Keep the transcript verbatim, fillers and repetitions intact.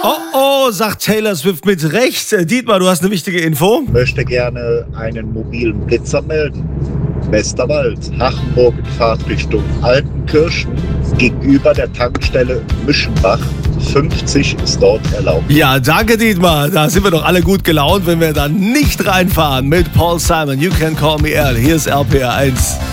Oh, oh, sagt Taylor Swift mit Recht. Äh, Dietmar, du hast eine wichtige Info. Möchte gerne einen mobilen Blitzer melden. Westerwald, Hachenburg in Fahrtrichtung Altenkirchen, gegenüber der Tankstelle Mischenbach. fünfzig ist dort erlaubt. Ja, danke Dietmar. Da sind wir doch alle gut gelaunt, wenn wir dann nicht reinfahren mit Paul Simon. You can call me Al. Hier ist R P R eins.